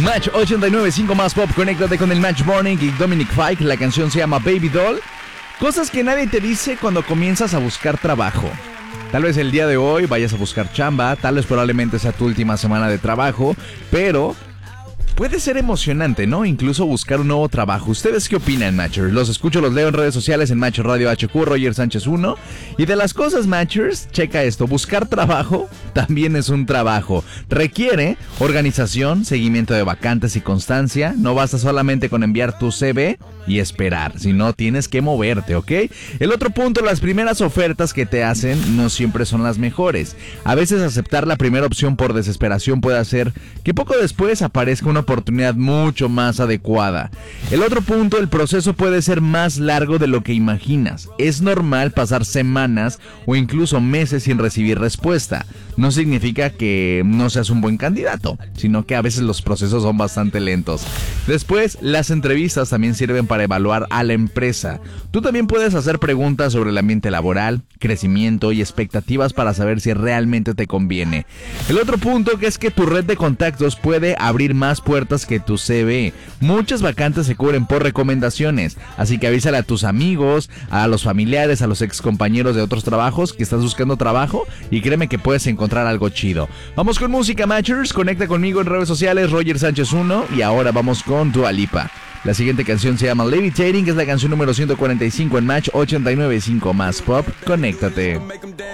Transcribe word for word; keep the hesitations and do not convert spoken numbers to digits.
Match ochenta y nueve punto cinco más pop, conéctate con el Match Morning y Dominic Fike. La canción se llama Baby Doll. Cosas que nadie te dice cuando comienzas a buscar trabajo. Tal vez el día de hoy vayas a buscar chamba, tal vez probablemente sea tu última semana de trabajo, pero puede ser emocionante, ¿no? Incluso buscar un nuevo trabajo. ¿Ustedes qué opinan, Matchers? Los escucho, los leo en redes sociales en Match Radio H Q, Roger Sánchez uno. Y de las cosas, Matchers, checa esto. Buscar trabajo también es un trabajo. Requiere organización, seguimiento de vacantes y constancia. No basta solamente con enviar tu C V y esperar, sino tienes que moverte, ¿ok? El otro punto, las primeras ofertas que te hacen no siempre son las mejores. A veces aceptar la primera opción por desesperación puede hacer que poco después aparezca una oportunidad mucho más adecuada. El otro punto, el proceso puede ser más largo de lo que imaginas. Es normal pasar semanas o incluso meses sin recibir respuesta. No significa que no seas un buen candidato, sino que a veces los procesos son bastante lentos. Después, las entrevistas también sirven para evaluar a la empresa. Tú también puedes hacer preguntas sobre el ambiente laboral, crecimiento y expectativas para saber si realmente te conviene. El otro punto que es que tu red de contactos puede abrir más puertas que tu C V. Muchas vacantes se cubren por recomendaciones, así que avísale a tus amigos, a los familiares, a los ex compañeros de otros trabajos que estás buscando trabajo y créeme que puedes encontrar algo chido. Vamos con música, Matchers. Conecta conmigo en redes sociales, Roger Sánchez uno, y ahora vamos con Dua Lipa. La siguiente canción se llama Levitating, que es la canción número ciento cuarenta y cinco en Match ochenta y nueve punto cinco más pop. Conéctate.